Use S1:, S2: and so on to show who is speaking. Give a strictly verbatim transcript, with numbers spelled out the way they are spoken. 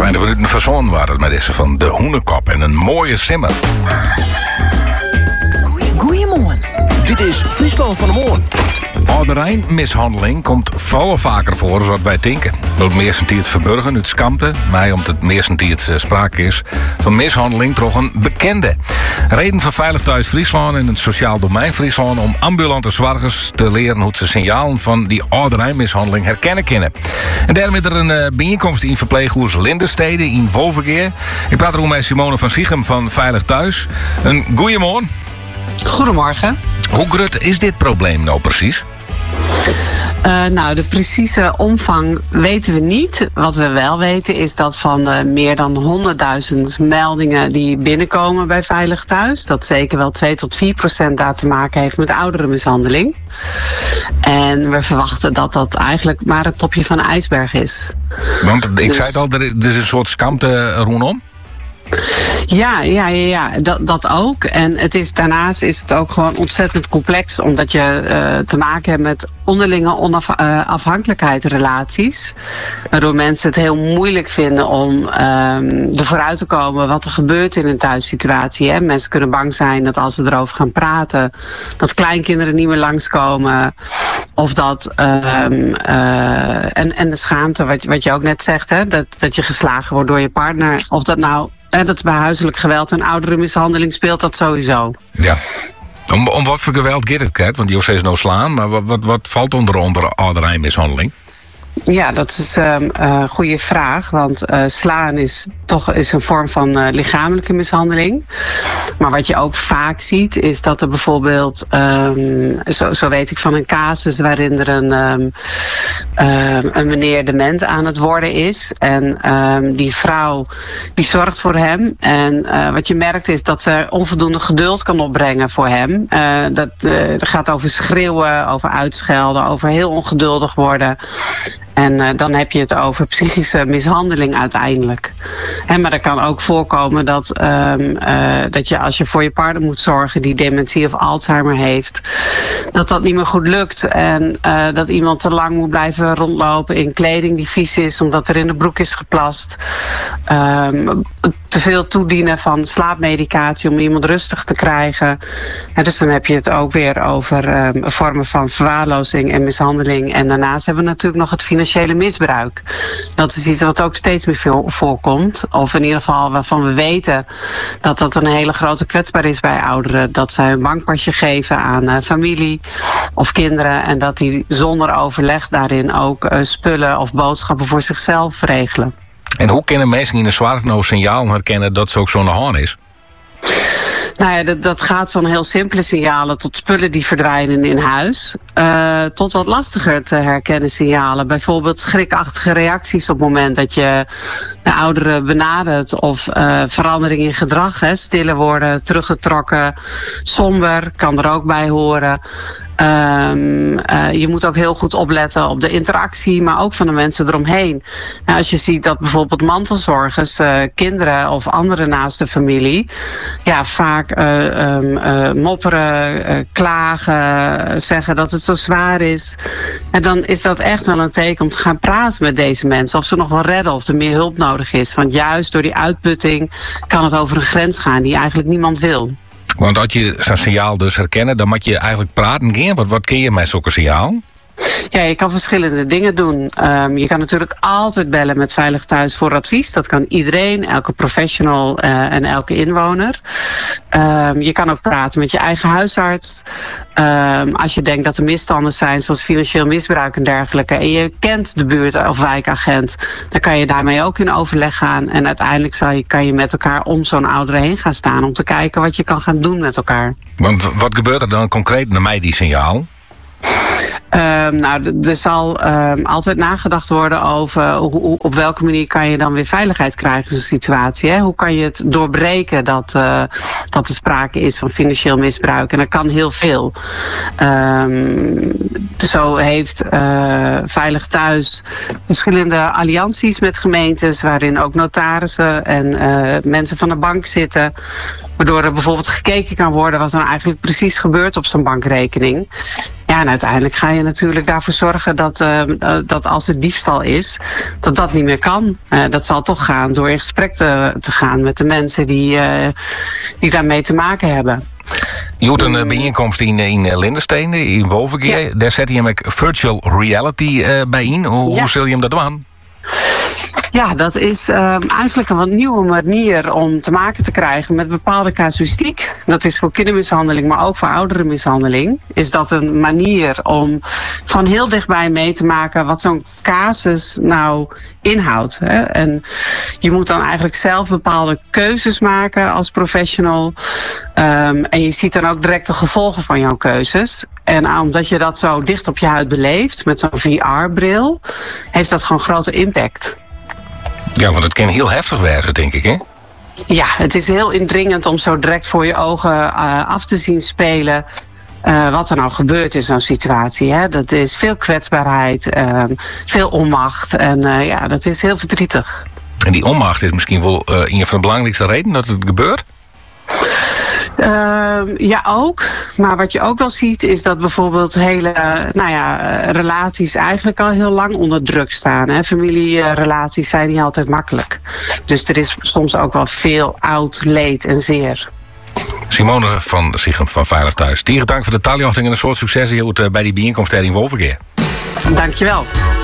S1: twintig minuten verzonnen waren het met deze van de Hoenekop en een mooie simmer.
S2: Goeiemorgen. Dit is Friesland van de Morgen.
S1: Ouderijnmishandeling komt veel vaker voor zoals wij denken. Door het meestentijd verburgen uit schaamte, maar omdat het meestentijd uh, sprake is van mishandeling door een bekende. Reden van Veilig Thuis Friesland en het sociaal domein Friesland om ambulante zorgers te leren hoe ze signalen van die ouderijnmishandeling herkennen kunnen. En daarom is er een uh, bijeenkomst in verpleeghuis Lindenstede in Wolvergeer. Ik praat erom met Simone van Siegem van Veilig Thuis. Een goeiemorgen.
S3: Goedemorgen.
S1: Hoe groot is dit probleem nou precies?
S3: Uh, nou, de precieze omvang weten we niet. Wat we wel weten is dat van de meer dan honderdduizend meldingen die binnenkomen bij Veilig Thuis, dat zeker wel twee tot vier procent daar te maken heeft met ouderenmishandeling. En we verwachten dat dat eigenlijk maar het topje van de ijsberg is.
S1: Want ik
S3: dus...
S1: zei het al, er is een soort schaamte rondom.
S3: Ja, ja, ja, ja dat, dat ook. En het is, daarnaast is het ook gewoon ontzettend complex, omdat je uh, te maken hebt met onderlinge onafhankelijkheidsrelaties. Waardoor mensen het heel moeilijk vinden om um, ervoor uit te komen wat er gebeurt in een thuissituatie. Hè. Mensen kunnen bang zijn dat als ze erover gaan praten, dat kleinkinderen niet meer langskomen. Of dat, um, uh, en, en de schaamte, wat, wat je ook net zegt, hè, dat, dat je geslagen wordt door je partner. Of dat nou, hè, dat bij huiselijk geweld en ouderenmishandeling speelt, dat sowieso.
S1: Ja. Om, om wat voor geweld gaat het, Kert? Want die is nou slaan, maar wat, wat, wat valt onder onder ouderijnmishandeling?
S3: Ja, dat is een um, uh, goede vraag. Want uh, slaan is toch is een vorm van uh, lichamelijke mishandeling. Maar wat je ook vaak ziet, is dat er bijvoorbeeld, um, zo, zo weet ik van een casus waarin er een, um, um, een meneer dement aan het worden is. En um, die vrouw die zorgt voor hem. En uh, wat je merkt is dat ze onvoldoende geduld kan opbrengen voor hem. Uh, dat uh, het gaat over schreeuwen, over uitschelden, over heel ongeduldig worden. En uh, dan heb je het over psychische mishandeling uiteindelijk. He, maar er kan ook voorkomen dat, um, uh, dat je als je voor je partner moet zorgen die dementie of Alzheimer heeft, dat dat niet meer goed lukt. En uh, dat iemand te lang moet blijven rondlopen in kleding die vies is omdat er in de broek is geplast. Um, te veel toedienen van slaapmedicatie om iemand rustig te krijgen. En dus dan heb je het ook weer over um, vormen van verwaarlozing en mishandeling. En daarnaast hebben we natuurlijk nog het financiële misbruik. Dat is iets wat ook steeds meer veel voorkomt. Of in ieder geval waarvan we weten dat dat een hele grote kwetsbaar is bij ouderen. Dat zij een bankpasje geven aan uh, familie of kinderen. En dat die zonder overleg daarin ook uh, spullen of boodschappen voor zichzelf regelen.
S1: En hoe kunnen mensen in een zwaar nou signaal herkennen dat ze ook zo'n hand is?
S3: Nou ja, dat, dat gaat van heel simpele signalen tot spullen die verdwijnen in huis. Uh, tot wat lastiger te herkennen signalen. Bijvoorbeeld schrikachtige reacties op het moment dat je de ouderen benadert. Of uh, verandering in gedrag, hè, stiller worden, teruggetrokken, somber, kan er ook bij horen. Um, uh, je moet ook heel goed opletten op de interactie, maar ook van de mensen eromheen. Nou, als je ziet dat bijvoorbeeld mantelzorgers, uh, kinderen of anderen naast de familie, ja, vaak uh, um, uh, mopperen, uh, klagen, zeggen dat het zo zwaar is. En dan is dat echt wel een teken om te gaan praten met deze mensen. Of ze nog wel redden, of er meer hulp nodig is. Want juist door die uitputting kan het over een grens gaan die eigenlijk niemand wil.
S1: Want als je zo'n signaal dus herkennen, dan moet je eigenlijk praten gaan. Wat, wat kun je met zo'n signaal?
S3: Ja, je kan verschillende dingen doen. Um, je kan natuurlijk altijd bellen met Veilig Thuis voor advies. Dat kan iedereen, elke professional uh, en elke inwoner. Um, je kan ook praten met je eigen huisarts. Um, als je denkt dat er misstanden zijn, zoals financieel misbruik en dergelijke, en je kent de buurt- of wijkagent, dan kan je daarmee ook in overleg gaan. En uiteindelijk zal je, kan je met elkaar om zo'n oudere heen gaan staan om te kijken wat je kan gaan doen met elkaar.
S1: Want wat gebeurt er dan concreet naar mij die signaal?
S3: Um, nou, er zal um, altijd nagedacht worden over hoe, op welke manier kan je dan weer veiligheid krijgen in zo'n situatie. Hè? Hoe kan je het doorbreken dat, uh, dat er sprake is van financieel misbruik? En dat kan heel veel. Um, zo heeft uh, Veilig Thuis verschillende allianties met gemeentes, waarin ook notarissen en uh, mensen van de bank zitten. Waardoor er bijvoorbeeld gekeken kan worden wat er nou eigenlijk precies gebeurt op zo'n bankrekening. Ja, en uiteindelijk ga je natuurlijk daarvoor zorgen dat, uh, dat als er diefstal is, dat dat niet meer kan. Uh, dat zal toch gaan door in gesprek te, te gaan met de mensen die, uh, die daarmee te maken hebben.
S1: Je hoort een uh, bijeenkomst in, in Lindenstein, in Wolvenkeer. Ja. Daar zet je hem ook virtual reality uh, bij in. Hoe, ja. hoe zul je hem dat doen?
S3: Ja, dat is uh, eigenlijk een wat nieuwe manier om te maken te krijgen met bepaalde casuïstiek. Dat is voor kindermishandeling, maar ook voor ouderenmishandeling. Is dat een manier om van heel dichtbij mee te maken wat zo'n casus nou inhoudt. Hè? En je moet dan eigenlijk zelf bepaalde keuzes maken als professional. Um, en je ziet dan ook direct de gevolgen van jouw keuzes. En omdat je dat zo dicht op je huid beleeft met zo'n V R-bril, heeft dat gewoon grote impact.
S1: Ja, want het kan heel heftig werken, denk ik, hè?
S3: Ja, het is heel indringend om zo direct voor je ogen uh, af te zien spelen uh, wat er nou gebeurt in zo'n situatie. Hè? Dat is veel kwetsbaarheid, uh, veel onmacht en uh, ja, dat is heel verdrietig.
S1: En die onmacht is misschien wel uh, een van de belangrijkste redenen dat het gebeurt?
S3: Uh, ja, ook. Maar wat je ook wel ziet is dat bijvoorbeeld hele uh, nou ja, relaties eigenlijk al heel lang onder druk staan. Hè. Familierelaties zijn niet altijd makkelijk. Dus er is soms ook wel veel oud leed en zeer.
S1: Simone van Sichem van Veilig Thuis. Tegen dank voor de taaljochting en een soort succes hier bij die bijeenkomst in Wolvenkeer.
S3: Dankjewel.